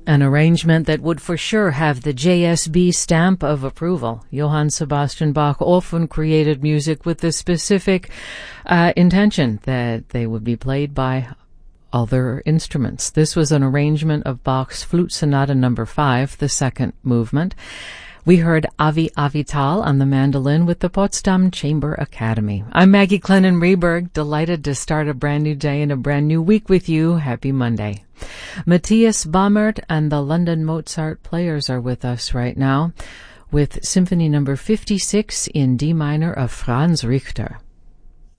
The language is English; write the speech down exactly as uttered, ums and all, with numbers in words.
An arrangement that would for sure have the J S B stamp of approval. Johann Sebastian Bach often created music with the specific uh, intention that they would be played by other instruments. This was an arrangement of Bach's Flute Sonata number five, the second movement. We heard Avi Avital on the mandolin with the Potsdam Chamber Academy. I'm Maggie Clennon-Reberg, delighted to start a brand new day and a brand new week with you. Happy Monday. Matthias Baumert and the London Mozart Players are with us right now with Symphony number fifty-six in D minor of Franz Richter.